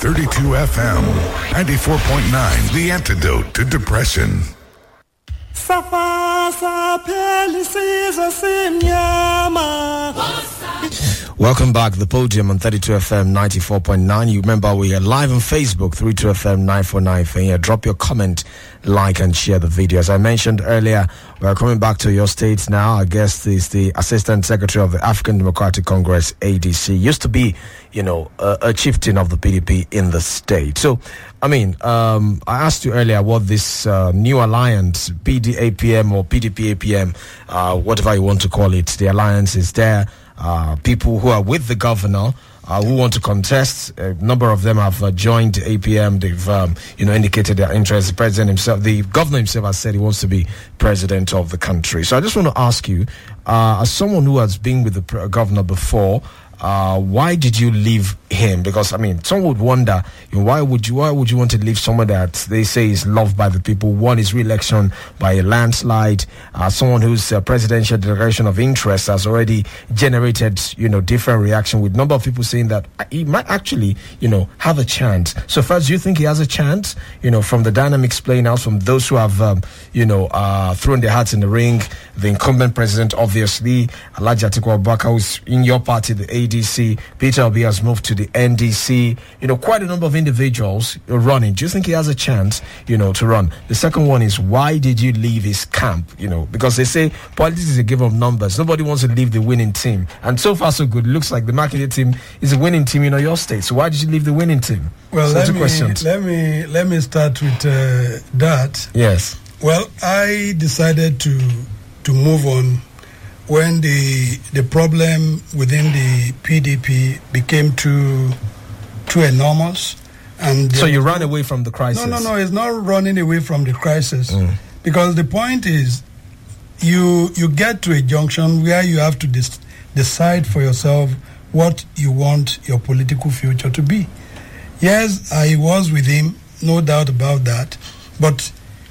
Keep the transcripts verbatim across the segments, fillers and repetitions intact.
thirty-two F M, ninety-four point nine, the antidote to depression. Welcome back to the podium on thirty-two F M ninety-four point nine. You remember we are live on Facebook, thirty-two F M nine four nine. Here, drop your comment, like, and share the video. As I mentioned earlier, we are coming back to your states now. Our guest is the Assistant Secretary of the African Democratic Congress, A D C. Used to be, you know, a, a chieftain of the P D P in the state. So, I mean, um, I asked you earlier what this uh, new alliance, P D A P M or P D P A P M, uh, whatever you want to call it, the alliance is there. Uh, people who are with the governor, uh, who want to contest. A number of them have uh, joined A P M. They've, um, you know, indicated their interest. The president himself, the governor himself has said he wants to be president of the country. So I just want to ask you, uh, as someone who has been with the pre- governor before, Uh, why did you leave him? Because I mean, some would wonder, you know, why would you why would you want to leave someone that they say is loved by the people, won his re-election by a landslide, uh, someone whose uh, presidential declaration of interest has already generated, you know, different reaction, with a number of people saying that he might actually, you know, have a chance. So first, do you think he has a chance? You know, from the dynamics playing out, from those who have, um, you know, uh, thrown their hats in the ring, the incumbent president, obviously, Alhaji Atiku Abubakar, who's in your party, the A D C, Peter Obi has moved to the N D C, you know, quite a number of individuals running. Do you think he has a chance, you know, to run? The second one is, why did you leave his camp? You know, because they say politics is a game of numbers. Nobody wants to leave the winning team. And so far, so good. It looks like the Makinde team is a winning team in your state. So why did you leave the winning team? Well, so let, two me, questions. let me let me start with uh, that. Yes. Well, I decided to to move on when the the problem within the P D P became too too enormous, and so you ran away from the crisis. No, no, no. It's not running away from the crisis, mm. because the point is, you you get to a junction where you have to dis- decide for yourself what you want your political future to be. Yes, I was with him, no doubt about that, but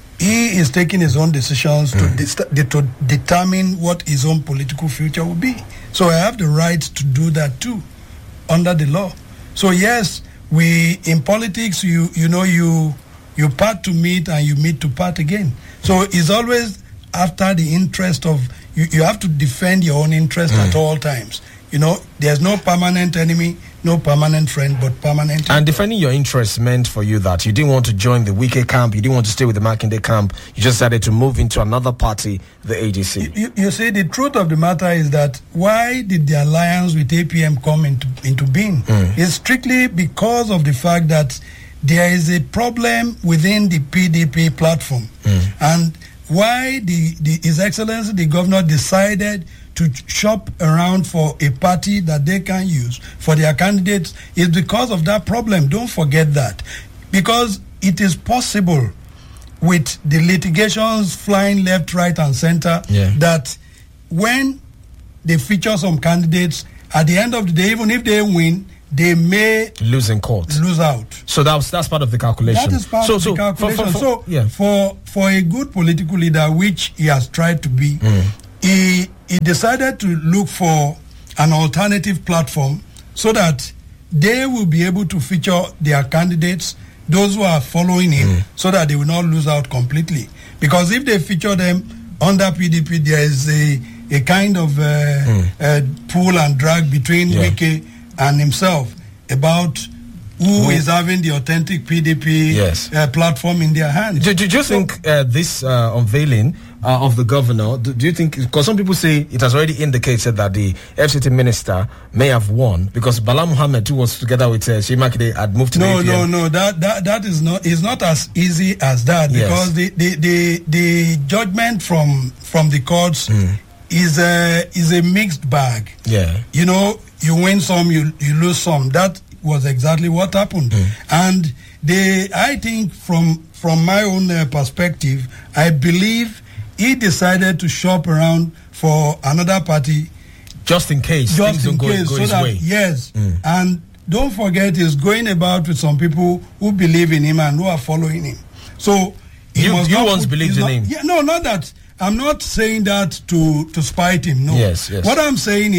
he is taking his own decisions mm. to, dis- de- to determine what his own political future will be. So I have the right to do that too, under the law. So yes, we in politics, you you know, you you part to meet and you meet to part again. So it's always after the interest of you. You have to defend your own interest mm. at all times. You know, there's no permanent enemy, no permanent friend, but permanent. And defending your interests meant for you that you didn't want to join the Wike camp, you didn't want to stay with the Makinde camp, you just decided to move into another party, the A D C. You, you see, the truth of the matter is that why did the alliance with A P M come into, into being? Mm. It's strictly because of the fact that there is a problem within the P D P platform. Mm. And why the, the His Excellency, the governor, decided to shop around for a party that they can use for their candidates is because of that problem. Don't forget that. Because it is possible with the litigations flying left, right, and center, yeah. that when they feature some candidates, at the end of the day, even if they win, they may lose in court, lose out. So that's that's part of the calculation. That is part so, of so the calculation. For, for, for, so yeah. for for a good political leader, which he has tried to be, mm. he he decided to look for an alternative platform so that they will be able to feature their candidates, those who are following him, mm. so that they will not lose out completely. Because if they feature them under P D P, there is a a kind of uh, mm. uh, pull and drag between yeah. Wike and himself about who mm. is having the authentic P D P yes. uh, platform in their hands. Do, do, do you so, think uh, this uh, unveiling uh, of the governor, do, do you think, because some people say it has already indicated that the F C T minister may have won, because Bala Muhammad, who was together with uh, Shea Makinde, had moved to no, the A P M. No, no, that, that, that is not, it's not as easy as that, yes. because the, the, the, the judgment from, from the courts mm. is, a, is a mixed bag. Yeah. You know, you win some, you, you lose some. That was exactly what happened. Mm. And they, I think from from my own uh, perspective, I believe he decided to shop around for another party. Just in case just things in don't case, go, go so his that, way. Yes. Mm. And don't forget, he's going about with some people who believe in him and who are following him. So he you, must you not once put, believed in not, him. Yeah, no, not that. I'm not saying that to, to spite him. No. Yes, yes. What I'm saying is,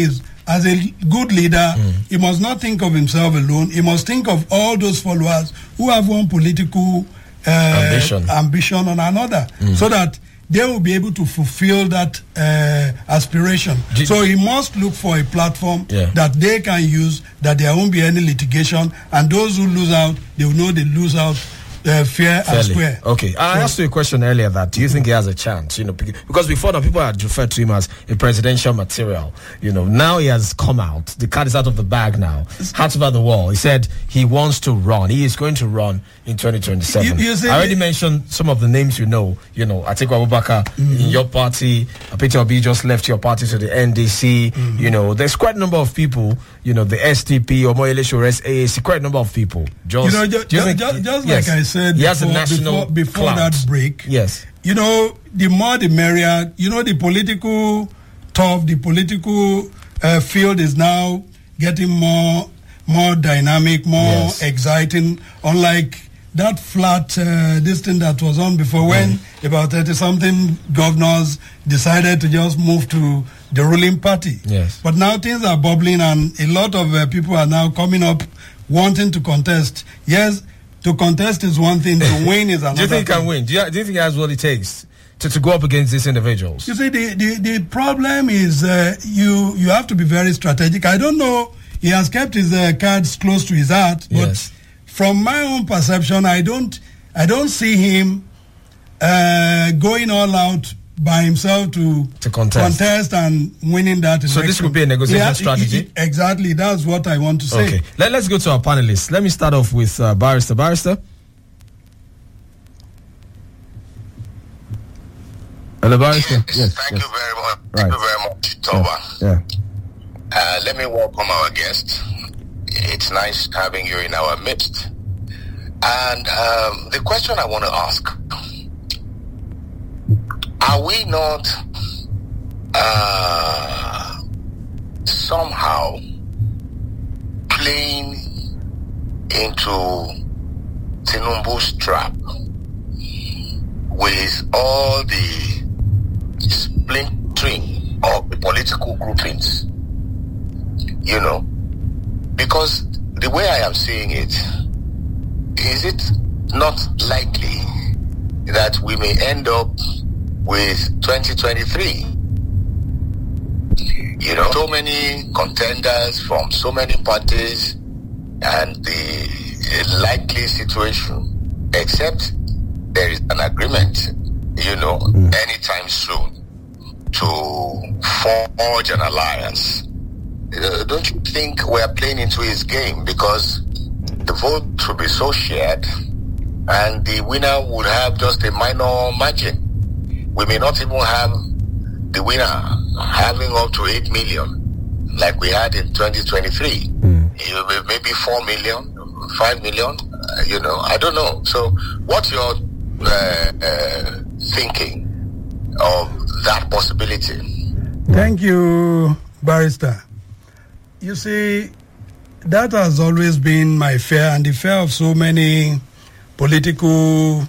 as a good leader, mm. he must not think of himself alone. He must think of all those followers who have one political uh, ambition. ambition on another, mm. so that they will be able to fulfill that uh, aspiration. Did so he must look for a platform yeah. that they can use, that there won't be any litigation, and those who lose out, they will know they lose out uh, fair Fairly. and square. Okay, I so, asked you a question earlier that do you think he has a chance? You know, because before now people had referred to him as a presidential material. You know, now he has come out. The cat is out of the bag now. Hat over the wall. He said he wants to run. He is going to run in twenty twenty-seven. You, you I already mentioned some of the names you know. You know, Atiku Abubakar mm-hmm. in your party. Peter Obi just left your party to the N D C. Mm-hmm. You know, there's quite a number of people. You know, the S T P or Omoyele Sowore A A C. Quite a number of people. Just, you know, just, you just, just, just yes. like I said he before, has a national before, before that break. Yes. You know, the more the merrier. You know, the political turf, the political uh, field is now getting more, more dynamic, more yes. exciting. Unlike that flat uh, this thing that was on before, when mm. about thirty something governors decided to just move to the ruling party. Yes. But now things are bubbling, and a lot of uh, people are now coming up wanting to contest. Yes, to contest is one thing, to win is another. Do you think he thing. can win? Do you, do you think he has what it takes to, to go up against these individuals? You see, the, the, the problem is uh, you, you have to be very strategic. I don't know, he has kept his uh, cards close to his heart, but yes. from my own perception, I don't I don't see him uh, going all out by himself to, to contest. contest and winning that election. So this could be a negotiation yeah, strategy? It, it, exactly. That's what I want to say. Okay. Let, let's go to our panelists. Let me start off with uh, Barrister. Barrister? Hello, Barrister? Yes, yes thank yes. you very much. Right. Thank you very much, Toba. Yeah. yeah. Uh, let me welcome our guest. It's nice having you in our midst. And um, the question I want to ask, are we not uh, somehow playing into Tinubu's trap with all the splintering of the political groupings? You know, because the way I am seeing it, is it not likely that we may end up with twenty twenty-three? You know, so many contenders from so many parties, and the likely situation, except there is an agreement, you know, mm. anytime soon to forge an alliance. Uh, don't you think we are playing into his game? Because the vote will be so shared, and the winner would have just a minor margin. We may not even have the winner having up to eight million like we had in twenty twenty-three. Mm. Maybe four million, five million, uh, you know, I don't know. So what's your uh, uh, thinking of that possibility? Thank you, Barrister. You see, that has always been my fear, and the fear of so many political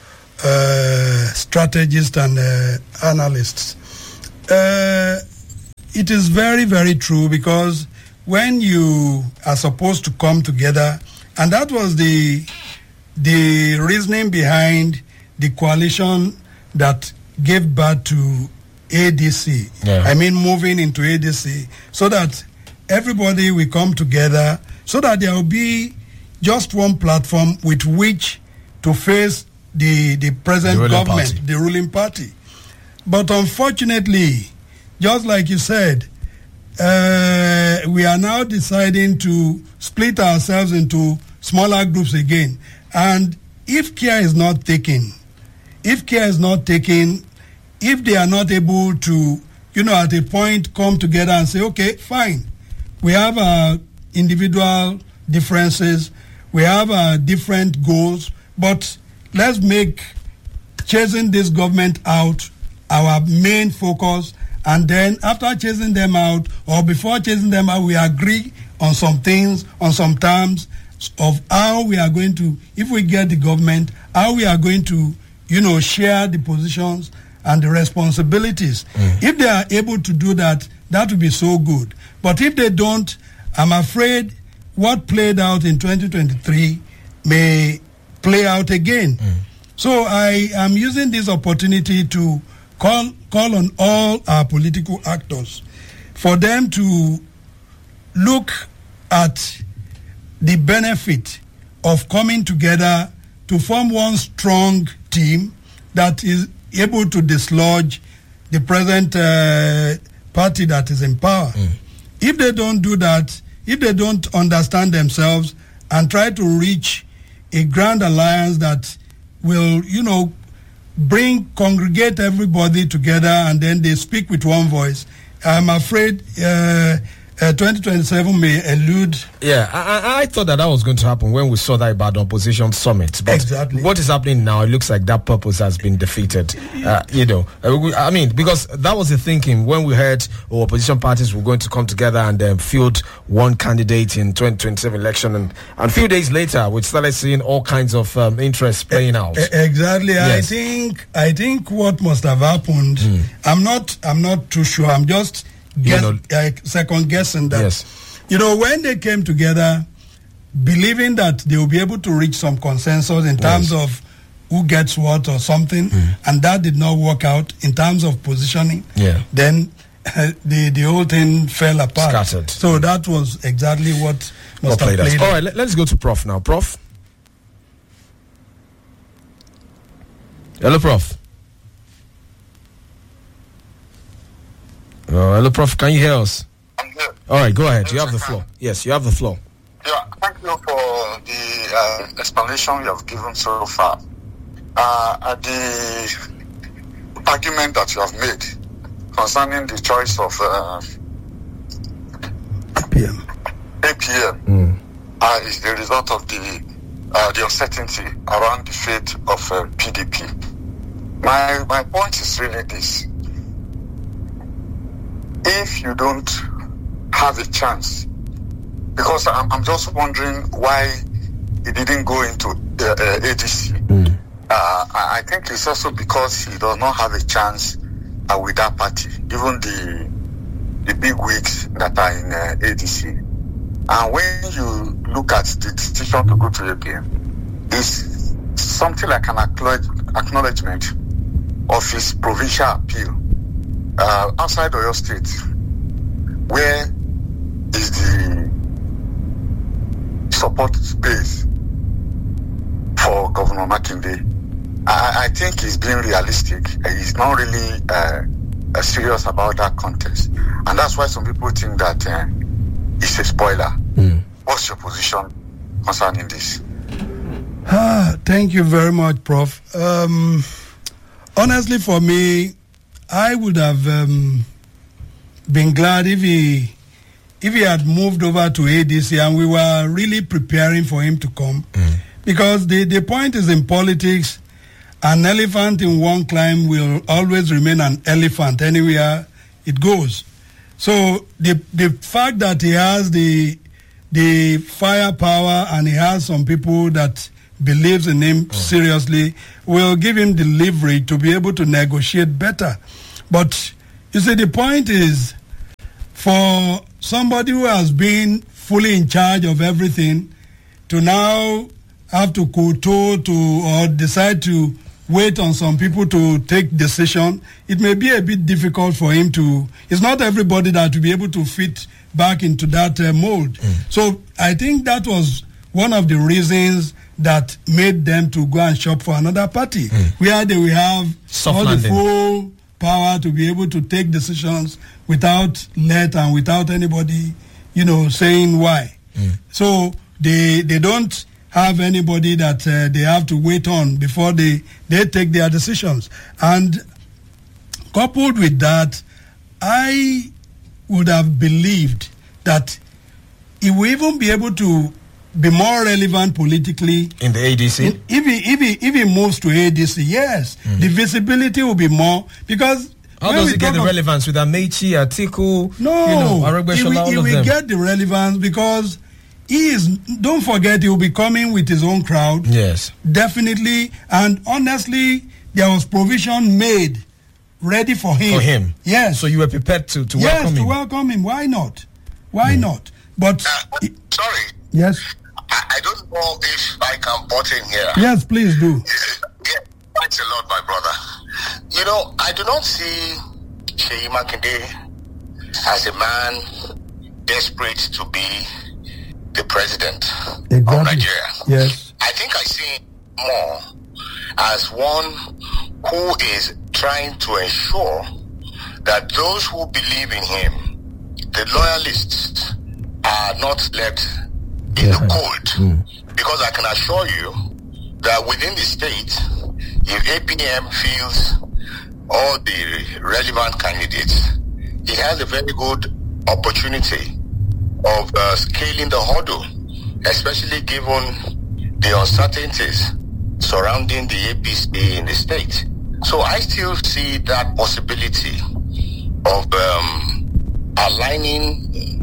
uh, strategists and uh, analysts. Uh, it is very, very true, because when you are supposed to come together, and that was the the reasoning behind the coalition that gave birth to A D C. Yeah. I mean, moving into A D C, so that everybody will come together, so that there will be just one platform with which to face the, the present the government, party. the ruling party. But unfortunately, just like you said, uh, we are now deciding to split ourselves into smaller groups again. And if care is not taken, if care is not taken, if they are not able to, you know, at a point come together and say, okay, fine, we have our individual differences, we have our different goals, but let's make chasing this government out our main focus, and then after chasing them out, or before chasing them out, we agree on some things, on some terms of how we are going to, if we get the government, how we are going to, you know, share the positions and the responsibilities. Mm. If they are able to do that, that would be so good. But if they don't, I'm afraid what played out in twenty twenty-three may play out again. Mm. So I am using this opportunity to call call on all our political actors for them to look at the benefit of coming together to form one strong team that is able to dislodge the present uh, party that is in power. Mm. If they don't do that, if they don't understand themselves and try to reach a grand alliance that will, you know, bring, congregate everybody together and then they speak with one voice, I'm afraid uh, uh, twenty twenty-seven may elude. Yeah, I, I thought that that was going to happen when we saw that Ibadan opposition summit. But exactly. What is happening now, it looks like that purpose has been defeated. Uh, you know, uh, we, I mean, because that was the thinking when we heard oh, opposition parties were going to come together and um, field one candidate in twenty twenty-seven election. And, and a few days later, we started seeing all kinds of um, interests playing out. Exactly. Yes. I think I think what must have happened, mm. I'm not I'm not too sure. I'm just guess, you know, uh, second guessing that. Yes. You know, when they came together, believing that they will be able to reach some consensus in terms yes. of who gets what or something, mm. and that did not work out in terms of positioning, yeah. then uh, the, the whole thing fell apart. Scattered. So that was exactly what must what have played out. All right, let, let's go to Prof now. Prof? Hello, Prof. Uh, hello, Prof. Can you hear us? I'm here. All right, go ahead. Yes, you have I the can. floor. Yes, you have the floor. Yeah, thank you for the uh, explanation you have given so far. Uh, uh, the argument that you have made concerning the choice of uh, A P M, A P M Mm. uh, is the result of the uh, the uncertainty around the fate of uh, P D P. My my point is really this: if you don't have a chance, because I'm, I'm just wondering why he didn't go into uh, uh, A D C. Mm. Uh, I I think it's also because he does not have a chance uh, with that party, even the the big wigs that are in uh, A D C. And when you look at the decision to go to A P M, it's something like an acknowledge, acknowledgement of his provincial appeal uh, outside Oyo State, where is the support base for Governor Makinde. I, I think he's being realistic. He's not really uh, uh, serious about that contest. And that's why some people think that uh, it's a spoiler. Mm. What's your position concerning this? Ah, thank you very much, Prof. Um, honestly, for me, I would have um, been glad if he if he had moved over to A D C and we were really preparing for him to come. Mm. Because the, the point is, in politics, an elephant in one climb will always remain an elephant anywhere it goes. So the the fact that he has the the firepower and he has some people that believes in him mm. seriously will give him the leverage to be able to negotiate better. But you see, the point is, for somebody who has been fully in charge of everything to now have to kowtow to or decide to wait on some people to take decision, it may be a bit difficult for him to. It's not everybody that will be able to fit back into that uh, mold. Mm. So I think that was one of the reasons that made them to go and shop for another party, mm. where they will have Soft all landing. the full power to be able to take decisions without let and without anybody, you know, saying why. Mm. So they they don't have anybody that uh, they have to wait on before they, they take their decisions. And coupled with that, I would have believed that he will even be able to be more relevant politically in the A D C? In, if, he, if, he, if he moves to A D C, yes, mm. the visibility will be more, because how does he get the relevance with Amechi, Atiku, no, you know, Aregbesola, he will, all he of will them? get the relevance because he is, don't forget, he will be coming with his own crowd. Yes. Definitely. And honestly, there was provision made ready for him. For him? Yes. So you were prepared to, to yes, welcome him? Yes, to welcome him. Why not? Why mm. not? But uh, it, sorry. Yes. I, I don't know if I can butt in here. Yes, please do. Yeah, thanks a lot, my brother. You know, I do not see Seyi Makinde as a man desperate to be the president exactly. of Nigeria. Yes. I think I see him more as one who is trying to ensure that those who believe in him, the loyalists, are not left in yeah. the cold. Mm. Because I can assure you that within the state, if A P M feels all the relevant candidates, he has a very good opportunity of uh, scaling the hurdle, especially given the uncertainties surrounding the A P C in the state. So I still see that possibility of um, aligning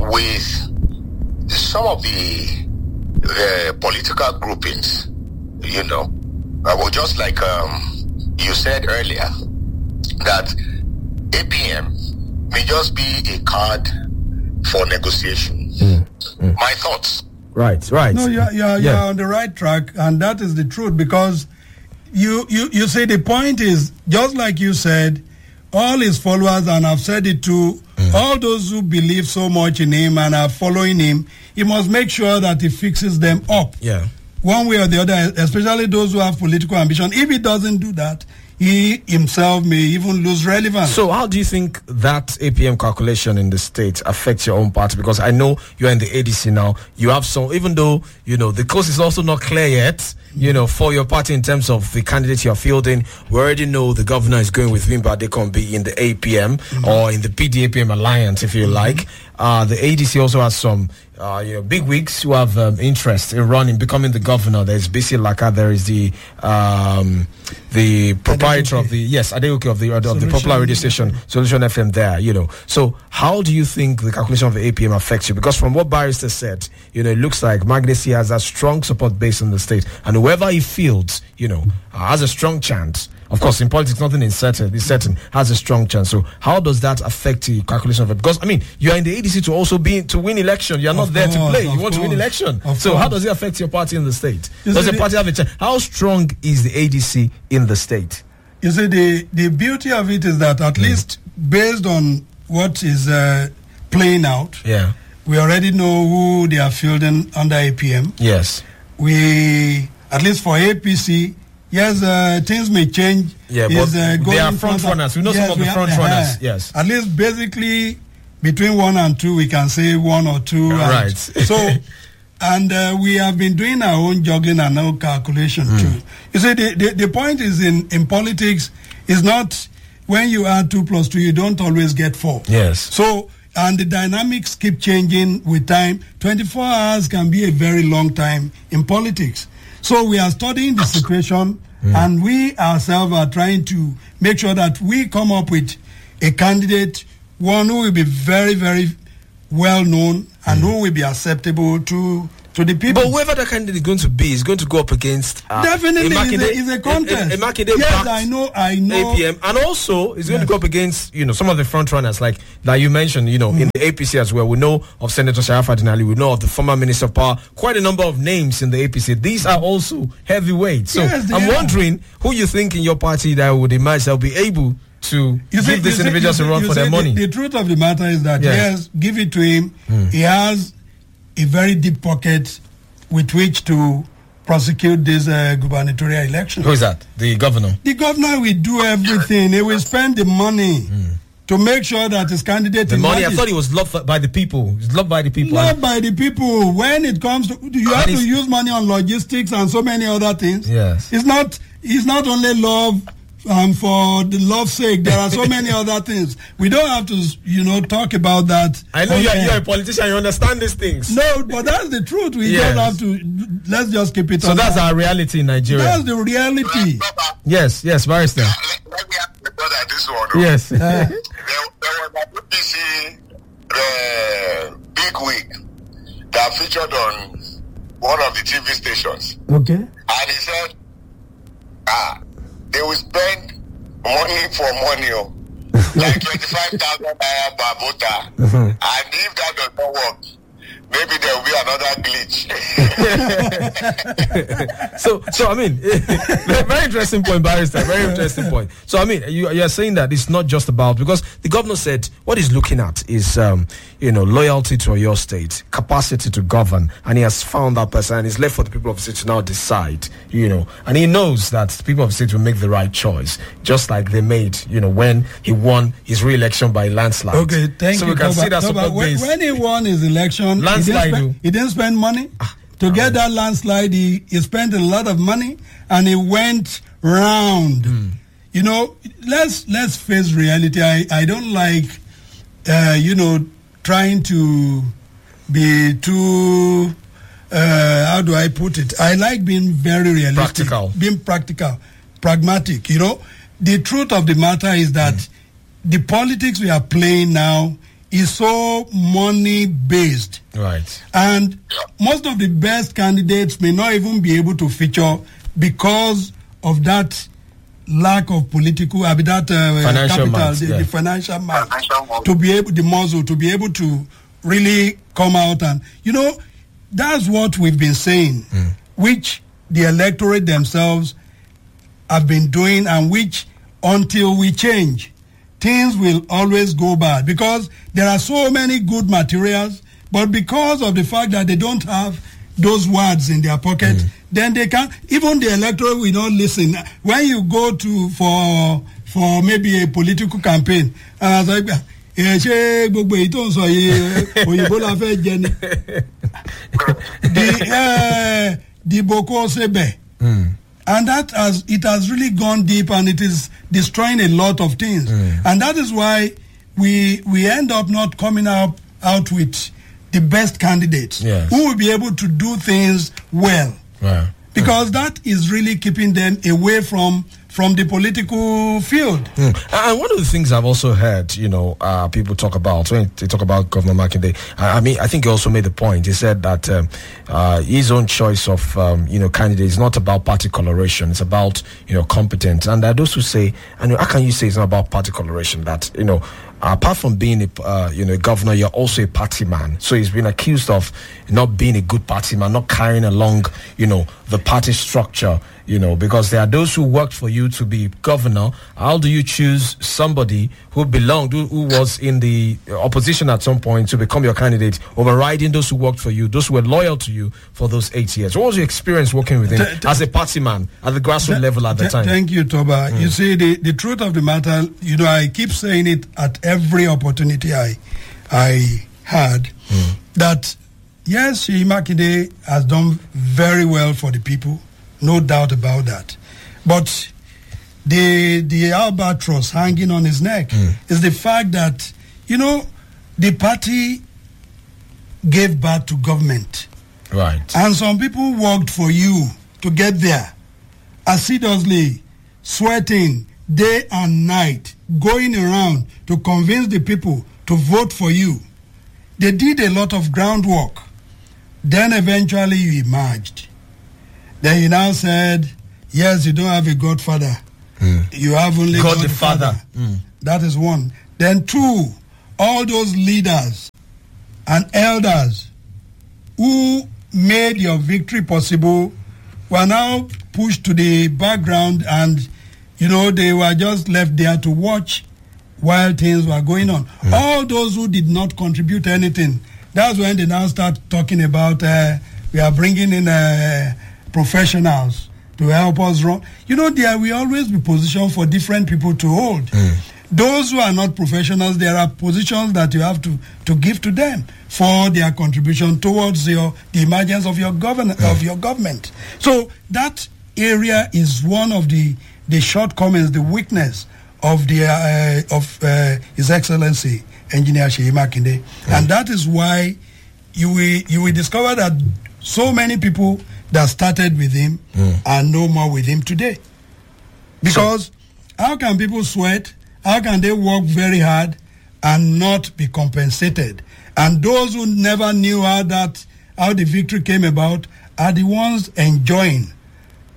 with some of the uh, political groupings, you know. Uh, well, just like um, you said earlier, that A P M may just be a card for negotiation. Mm, mm. My thoughts. Right, right. No, you're, you're, yeah. you're on the right track, and that is the truth, because you, you, you see, the point is, just like you said, all his followers, and I've said it too, mm. all those who believe so much in him and are following him, he must make sure that he fixes them up. Yeah. One way or the other, especially those who have political ambition. If he doesn't do that, he himself may even lose relevance. So how do you think that A P M calculation in the state affects your own party? Because I know you're in the A D C now. You have some, even though, you know, the course is also not clear yet, you know, for your party in terms of the candidate you're fielding. We already know the governor is going with Wimba Adekombi in the A P M mm-hmm. or in the P D A P M alliance, if you mm-hmm. like. Uh, the A D C also has some uh, you know, big wigs who have um, interest in running, becoming the governor. There's B C Laka. There is the um, the proprietor of the yes, Adeoke of the of Solution, the popular radio station Solution F M. There, you know. So how do you think the calculation of the A P M affects you? Because from what Barrister said, you know, it looks like Magdesi has a strong support base in the state, and whoever he fields, you know, uh, has a strong chance. Of course, in politics, nothing is certain. Is certain has a strong chance. So, how does that affect the calculation of it? Because I mean, you are in the A D C to also be to win election. You are not of there course, to play. You want course, to win election. So, course. how does it affect your party in the state? You does see, the party have a chance? How strong is the A D C in the state? You see, the the beauty of it is that at mm. least based on what is uh, playing out, yeah, we already know who they are fielding under A P M. Yes, we at least for A P C. Yes, uh, things may change. Yeah, but uh, they are front runners. We know yes, some of the front runners. Uh, yes. At least basically between one and two, we can say one or two. Right. So, and uh, we have been doing our own juggling and our own calculation mm. too. You see, the, the, the point is in, in politics is not when you add two plus two, you don't always get four. Yes. So, and the dynamics keep changing with time. twenty-four hours can be a very long time in politics. So we are studying the situation mm. and we ourselves are trying to make sure that we come up with a candidate, one who will be very, very well known and mm. who will be acceptable to to the people. But whoever the candidate is going to be is going to go up against uh, definitely is a, a contest. A, a, a yes, I know, I know. A P M, and also is going yes. to go up against, you know, some of the front runners like like you mentioned, you know, mm. in the A P C as well. We know of Senator Sharafat Ali. We know of the former Minister of Power. Quite a number of names in the A P C. These are also heavyweights. So yes, I'm are. wondering who you think in your party that would emerge that will be able to you give these individuals see, a run for their the, money. The truth of the matter is that yes, yes give it to him. Mm. He has a very deep pocket with which to prosecute this uh, gubernatorial election. Who is that? The governor? The governor will do everything. He will spend the money mm. to make sure that his candidate... The money, I thought he was loved by the people. He's loved by the people. Loved by the people. When it comes to... You have to use money on logistics and so many other things. Yes. It's not, it's not only love... Um, for the love's sake, there are so many other things. We don't have to, you know, talk about that. I know you're, you're a politician. You understand these things. No, but that's the truth. We yes. don't have to. Let's just keep it. So on that's that. our reality in Nigeria. That's the reality. Yes, yes, Barrister. Let me ask the brother this one. Yes. Uh, there, there was a B B C uh, big wig that featured on one of the T V stations. Okay. And he said, ah, they will spend money for money. Oh. like twenty-five thousand naira per voter. Mm-hmm. And if that does not work, maybe there will be another glitch. so, so I mean, very interesting point, Barrister. Very interesting point. So, I mean, you, you are saying that it's not just about, because the governor said what he's looking at is, um, you know, loyalty to your state, capacity to govern, and he has found that person, and it's left for the people of the state to now decide, you know, and he knows that the people of the state will make the right choice, just like they made, you know, when he won his re-election by landslide. Okay, thank so you. So we can Toba, see that Toba, support when, base. when he won his election, landslide, he didn't, spend, he didn't spend money. Ah, to get that landslide, he, he spent a lot of money, and he went round. Mm. You know, let's let's face reality. I, I don't like, uh, you know, trying to be too, uh, how do I put it? I like being very realistic. Practical. Being practical, pragmatic, you know. The truth of the matter is that mm. the politics we are playing now is so money-based. Right. And most of the best candidates may not even be able to feature because of that lack of political, I mean, that uh, financial capital, might, the, yeah. the financial might, to be able, the muzzle, to be able to really come out. And, you know, that's what we've been saying, mm. which the electorate themselves have been doing, and which, until we change, things will always go bad, because there are so many good materials, but because of the fact that they don't have those words in their pocket, mm. then they can't, even the electorate will not listen. When you go to, for for maybe a political campaign, and I was like, the, uh, the Boko Sebe. Mm. And that has, it has really gone deep, and it is destroying a lot of things. Mm. And that is why we we end up not coming up out with the best candidates, yes. who will be able to do things well. Right. Because mm. that is really keeping them away from from the political field. Mm. And one of the things I've also heard, you know, uh, people talk about, when they talk about Governor Makinde, I, I mean, I think he also made the point. He said that um, uh, his own choice of, um, you know, candidate is not about party coloration. It's about, you know, competence. And there are those who say, and how can you say it's not about party coloration? That, you know, apart from being a, uh, you know, a governor, you're also a party man. So he's been accused of not being a good party man, not carrying along, you know, the party structure, you know, because there are those who worked for you to be governor. How do you choose somebody who belonged, who, who was in the opposition at some point, to become your candidate, overriding those who worked for you, those who were loyal to you for those eight years? What was your experience working with him t- t- as a party man at the grassroots t- level at the t- time? Thank you, Toba. Mm. You see, the, the truth of the matter, you know, I keep saying it at every opportunity I I had, mm. that yes, Seyi Makinde has done very well for the people, no doubt about that. But the the albatross hanging on his neck mm. is the fact that, you know, the party gave birth to government. Right. And some people worked for you to get there, assiduously, sweating day and night, going around to convince the people to vote for you. They did a lot of groundwork. Then eventually you emerged. Then you now said, yes, you don't have a godfather. Mm. You have only God, God the Father. Mm. That is one. Then two, all those leaders and elders who made your victory possible were now pushed to the background, and, you know, they were just left there to watch while things were going on. Mm. All those who did not contribute anything, that's when they now start talking about, uh, we are bringing in uh, professionals to help us run. You know, there will always be positions for different people to hold. Mm. Those who are not professionals, there are positions that you have to, to give to them for their contribution towards your the emergence of your government mm. of your government. So that area is one of the, the shortcomings, the weakness of the uh, of uh, His Excellency Engineer Seyi Makinde, mm. and that is why you will you will discover that so many people that started with him mm. are no more with him today. Because so, how can people sweat? How can they work very hard and not be compensated? And those who never knew how that how the victory came about are the ones enjoying,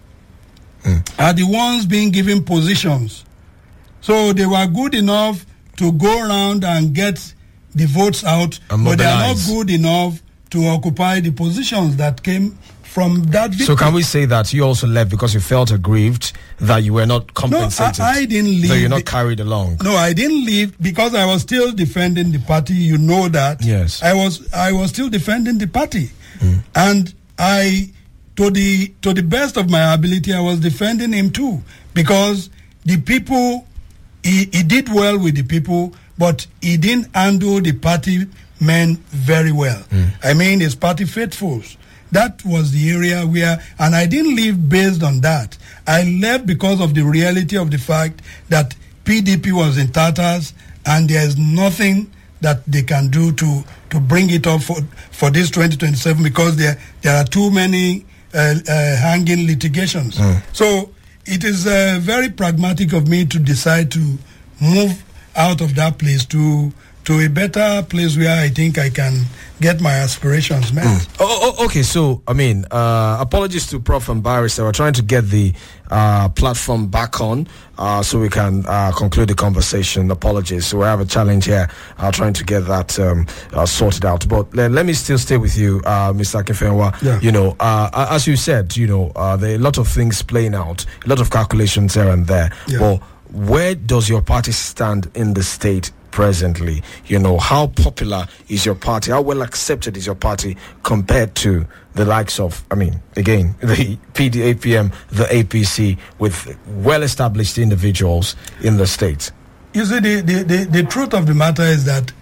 mm. are the ones being given positions. So they were good enough to go around and get the votes out, but they are not good enough to occupy the positions that came from that victory. So can we say that you also left because you felt aggrieved that you were not compensated? No, I, I didn't leave. So you're not carried along? No, I didn't leave because I was still defending the party. You know that. Yes. I was I was still defending the party. Mm. And I, to the, to the best of my ability, I was defending him too. Because the people, he, he did well with the people, but he didn't handle the party men very well. Mm. I mean, his party faithfuls. That was the area where, and I didn't leave based on that. I left because of the reality of the fact that P D P was in tatters and there's nothing that they can do to, to bring it up for, for this twenty twenty-seven because there, there are too many uh, uh, hanging litigations. Mm. So it is uh, very pragmatic of me to decide to move out of that place to to a better place where I think I can get my aspirations met. Mm. Oh, oh, okay, so, I mean, uh, apologies to Prof and Barrister. We're trying to get the uh, platform back on uh, so we can uh, conclude the conversation. Apologies. So we have a challenge here uh, trying to get that um, uh, sorted out. But let, let me still stay with you, uh, Mister Akinfenwa. Yeah. You know, uh, as you said, you know, uh, there are a lot of things playing out, a lot of calculations here and there. Yeah. But where does your party stand in the state presently? You know, how popular is your party? How well accepted is your party compared to the likes of, I mean, again, the P D A P M, the A P C, with well-established individuals in the state? You see, the, the, the, the truth of the matter is that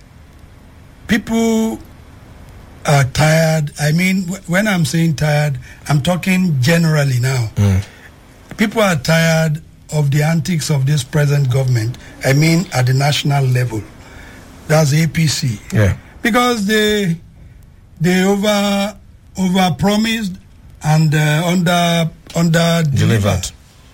people are tired. I mean, when I'm saying tired, I'm talking generally now. Mm. People are tired of the antics of this present government. I mean, at the national level. That's A P C. Yeah. Because they they over over promised and uh, under under delivered.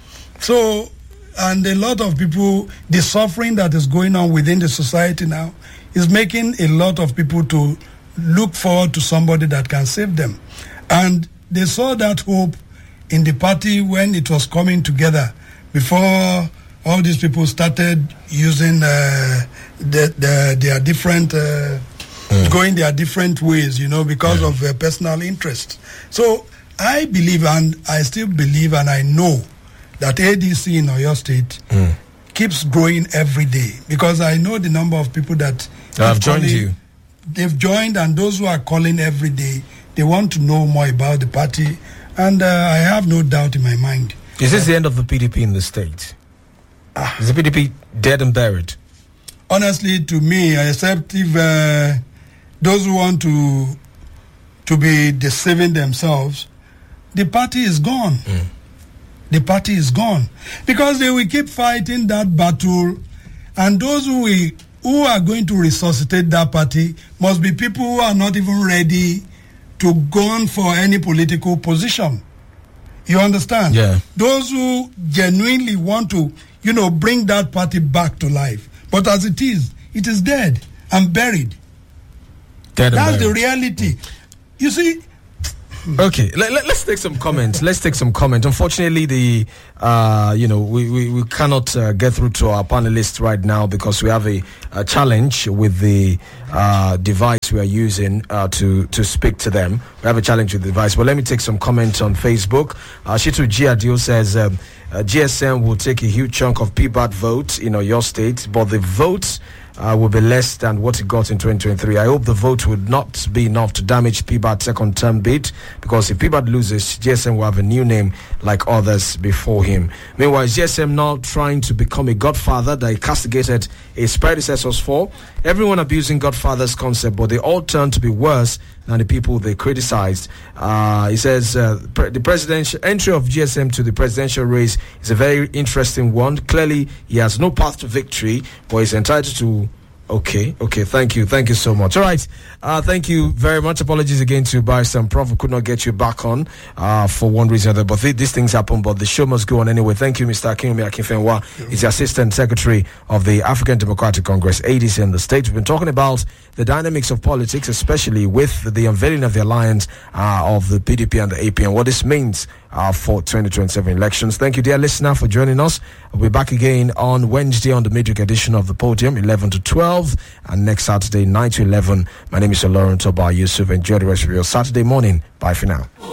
So, and a lot of people, the suffering that is going on within the society now is making a lot of people to look forward to somebody that can save them. And they saw that hope in the party when it was coming together, before all these people started using uh, the, the, their different, uh, mm. going their different ways, you know, because mm. of uh, personal interest. So I believe, and I still believe, and I know that A D C in Oyo State mm. keeps growing every day, because I know the number of people that have joined calling, you. They've joined, and those who are calling every day, they want to know more about the party, and uh, I have no doubt in my mind. Is this the end of the P D P in the state? Ah. Is the P D P dead and buried? Honestly, to me, except if uh, those who want to to be deceiving themselves, the party is gone. Mm. The party is gone. Because they will keep fighting that battle, and those who, will, who are going to resuscitate that party must be people who are not even ready to go on for any political position. You understand? Yeah. Those who genuinely want to, you know, bring that party back to life. But as it is, it is dead and buried. Dead and That's buried. the reality. You see... Okay, let, let, let's take some comments. Let's take some comments. Unfortunately, the uh, you know we, we, we cannot uh, get through to our panelists right now because we have a, a challenge with the uh, device we are using uh, to to speak to them. We have a challenge with the device. But let me take some comments on Facebook. Uh, Shitu Giadio says um, uh, G S M will take a huge chunk of P B A T votes in Oyo State, but the votes Uh, will be less than what it got in twenty twenty-three. I hope the vote would not be enough to damage P B A T's second term bid, because if P B A T loses, G S M will have a new name like others before him. Meanwhile, G S M now trying to become a godfather that he castigated his predecessors for. Everyone abusing godfather's concept, but they all turn to be worse than the people they criticized. Uh, he says uh, pre- the presidential entry of G S M to the presidential race is a very interesting one. Clearly, he has no path to victory, but he's entitled to Okay, okay, thank you, thank you so much. All right, uh, thank you very much. Apologies again to Barrister and Prof. We could not get you back on uh, for one reason or other, but th- these things happen, but the show must go on anyway. Thank you, Mister Akinwumi Akinfenwa. He's the Assistant Secretary of the African Democratic Congress, A D C, in the state. We've been talking about the dynamics of politics, especially with the unveiling of the alliance uh, of the P D P and the A P, and what this means uh, for twenty twenty-seven elections. Thank you, dear listener, for joining us. We'll be back again on Wednesday on the midweek edition of the Podium, eleven to twelve, and next Saturday, nine to eleven. My name is Lauren Toba Yusuf. Enjoy the rest of your Saturday morning. Bye for now.